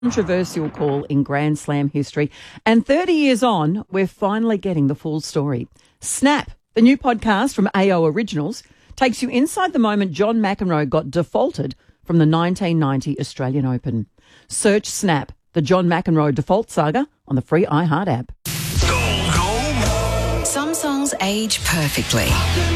Controversial call in Grand Slam history. And 30 years on, we're finally getting the full story. Snap, the new podcast from AO Originals, takes you inside the moment John McEnroe got defaulted from the 1990 Australian Open. Search Snap, the John McEnroe default saga on the free iHeart app. Some songs age perfectly.